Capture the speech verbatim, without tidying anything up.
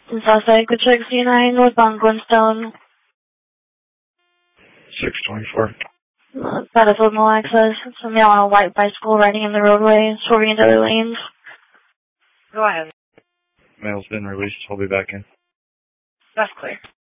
Southside, good check C nine, northbound Glenstone. six twenty-four. Battlefield, no access. Some male on a white bicycle riding in the roadway, swerving into other lanes. Go ahead. Mail's been released. I'll be back in. That's clear.